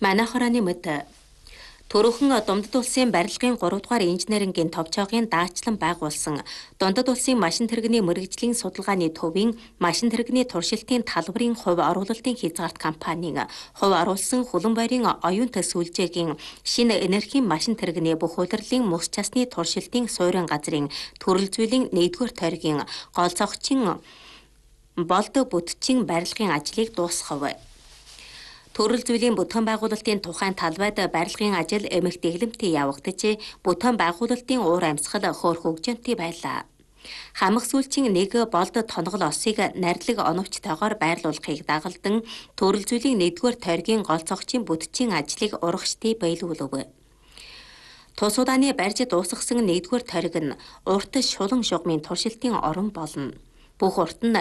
Манай хорооны мэд Төрөөхөн Дундад улсын барилгын 3 дугаар инженерингийн товчоогын даатчлан байгуулсан Дундад улсын машин тэрэгний мэргэжлийн судалгааны төвийн машин тэрэгний туршилтын талбарын хувь оруулалтын хязгаарт компанийн хувь оруулсан хөлөн байрын оюун төсвөлжээгийн шинэ энергийн машин тэрэгний бүх улирлын мөс часны туршилтын суурин газрын төрөл зүйлийн 1-р тойргийн гол цогцын болд бүтцийн барилгын ажлыг дуусгав. Төрөл зүйлийн бүтээн байгуулалтын тухайн талбайд барилгын ажил эмэгт эглэмтий явагдаж, бүтээн байгуулалтын уур амьсгал хөөр хөгжөөнтэй байлаа. Хамаг сүүлчийн нэг болд тоногол осыг нарилаг оновчтойгоор байрлуулахыг дагалдан төрөл зүйлийн 1-р тойргийн гол цогцын бүтцийн ажлыг урагштай биелүүлв. Тус удааны барьж дуусгасан 1-р тойрог нь урт шулан шугамын туршилтын орон болно. Бүх урт нь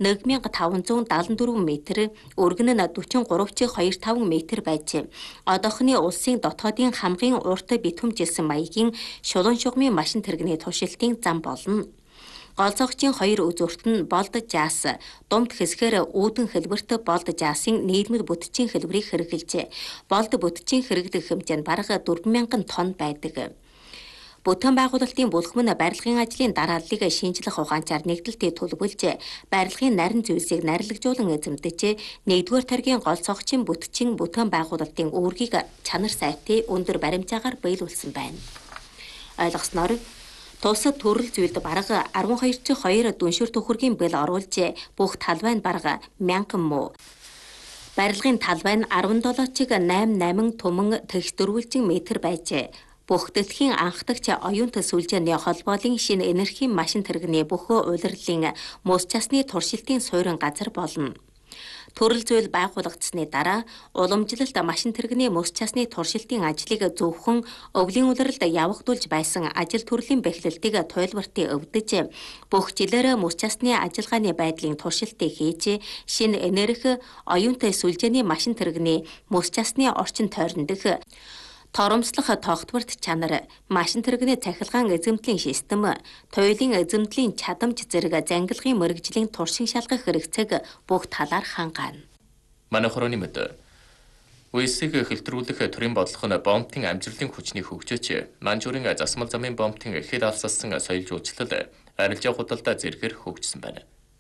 1574 метр, өргөн нь 43.25 метр байж, одоохны улсын дотоодын хамгийн урт битүүмжилсэн маягийн шулан шугамын машин тэрэгний туршилтын зам болно. Гол цогцын 2 үзүүрт нь болд жаас, думд хэсгээр үүдэн хэлбэрт болд жаасын нийлмэл бүтцийн хэлбэрийг хэрэгжилжээ. Болд бүтцийн хэрэглэх хэмжээ нь бараг 4000 тонн байдаг. Бүтээн байгуулалтын бүлгэмн барилгын ажлын дарааллыг шинжлэх ухаанчаар нэгдэлтэд төлөвлөж, барилгын нарийн зүйлсийг нарилгажуулан эзэмдэж, 1-р тойргийн гол цогцын бүтцийн бүтээн байгуулалтын үүргийг чанар сайтай өндөр баримжаагаар биелүүлсэн байна. Ойлгосноор тусад төрөл зүйлд бараг 12.2 дүншир төхөргийн бэл оруулж, бүх талбай нь бараг 1000 муу. Барилгын талбай нь 17.88 түмэн тэгш метр байж, бүх дэлхийн анхдагч оюун төсвөлжээний холбоолын шинэ энергийн машин тэрэгний бүхөө улирлын мөс часны туршилтын суурин газар болно. Төрөл зүйл байгуулагдсны дараа уламжлалт машин тэрэгний мөс часны туршилтын ажлыг зөвхөн өвлийн улиралд явагдуулж байсан ажил төрлийн бэхлэлтийг туйлбартын өвдөж, бүх жилээр мөс часны ажиллагааны байдлын туршилтыг хийж, шинэ энерги оюун төсвөлжээний машин тэрэгний мөс часны орчин тойрон дэх торомслох тогтворт чанар, машин тэрэгний цахилгаан эзэмдлийн систем, туйлын эзэмдлийн чадамж зэрэг зангилгын мэргэжлийн туршин шалгах хэрэгцээг бүх талаар хангаана. Манай хорооны мэд үесийг хэлтрүүлэх төрийн бодлого нь бомбын амжилтын хүчний хөгжөөч, Манжурын засмал замын бомбын хэл алсалсан соёл жуулчлал арилжаа худалдаа зэргээр хөгжсөн байна.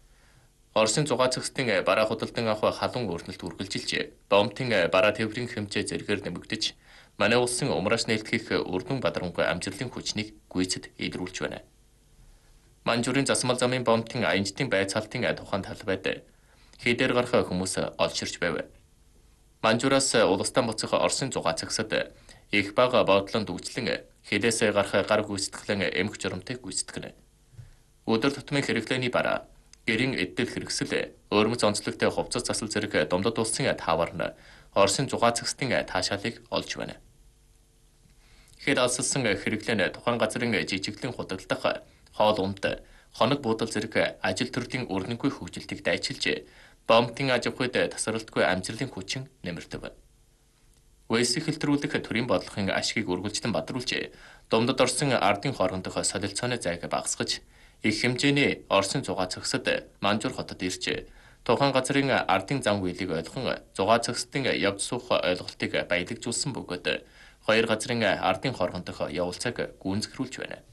Оросын зугаа цэгцтийн бараа худалдан авах халуун өрнөлт үргэлжилж, бомбын бараа тээврийн хэмжээ зэргээр нэмэгдэж, манай улсын умрааш нээлтгэх өрдөн бадарангуй амжилтын хүчнийг гүйцэд илрүүлж байна. Манжурын засмал замын бомбын аянжтын байцаалтын тухайн талбайд хийдээр гарах хүмүүс олширч байв. Манжураас улстан буцах Оросын зугаа цэгсэд их бага бодлон дүүжлэн хилээсээ гарах гар гүйцэтгэлэн эмх журамтай гүйцэтгэнэ. Өдөр тутмын хэрэглээний бараа, гэрийн эддэл хэрэгсэл, өөрмөц онцлогтой хувцас засал зэрэг Дундад улсын таавар нь Оросын зугаа цэгсдийн таашаалыг олж байна. Хэл алсалсан хэрэглээ нь тухайн газрын жижиглэн худалдах, хоол унд, хоног буудал зэрэг ажил төрлийн өрнөнгүй хөгжилтийг дайчилж, бомбын аж ахуйд тасралтгүй амжилтын хүчин нэмэрдэв. Үесийг хэлтрүүлэх төрийн бодлогын ашгийг үргэлжлэн бадруулж, Дундад орсон ардын хоорондох солилцооны зайг багасгаж, их хэмжээний Оросын зугаа цэгсэд Манжур хотод ирж, тухайн газрын ардын зам үйлийг ойлгон зугаа цэгсдийн явж суух ойлголтыг баялагжуулсан бөгөөд хоёр газрын ардын хоорондох явуулцааг гүйцэтгүүлж байна.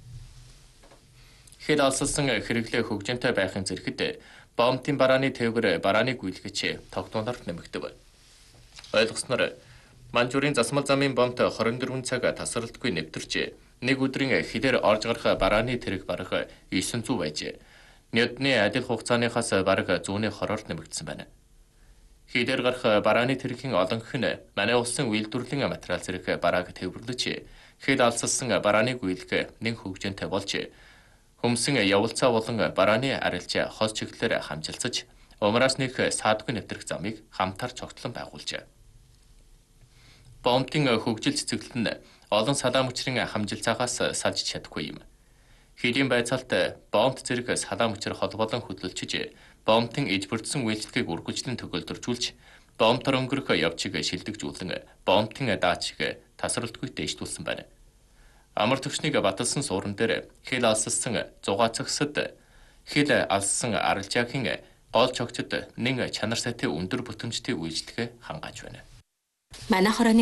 Хэл алсалсан хэрэглээ хөгжөнтэй байхын зэрэгт бомбын барааны тээвэр барааны гүйлгэж тогтооноор нэмэгдэв. Ойлгосноор Манжурын засмал замын бомбт 24 цаг тасралтгүй нэвтэрч, нэг өдрийн хилээр орж гарах барааны тэрэг барах 900 байж, Нёдны адил хугацааныхаас бараг 120-оор нэмэгдсэн байна. Хилээр гарах барааны тэргийн олонх нь манай улсын үйлдвэрлэлийн материал зэрэг барааг тээвэрлэж, хэл алсалсан барааны гүйлг нэг хөгжөнтэй болж, хүмсэн явуулцаа болон барааны арилжаа хос чиглэлээр хамжилцаж, умраас нэг саадгүй нэвтрэх замыг хамтар цогтлон байгуулжээ. Бомбын хөгжил цэцэглэл нь олон салаа мөчрийн хамжилцаагаас салж чадахгүй юм. Хэлийн байцаалт бомб зэрэг салаа мөчр холбоолон хөдөлгөж, бомбын ижбэрдсэн үйлчлэгийг үргэлжлэн төгөлдржүүлж, бомбтор өнгөрөх явцыг шилдэгжүүлэн, бомбын даачийг тасралтгүй дэвштүүлсэн байна. Амар төвчнийг баталсан суурин дээр хэл алсалсан зугаа цэгсэд хэл алссан арилжаагийн гол чогцод нэг чанар сайтай өндөр бүтэмжтэй үйлчлэгээ хангааж байна. Манай хорооны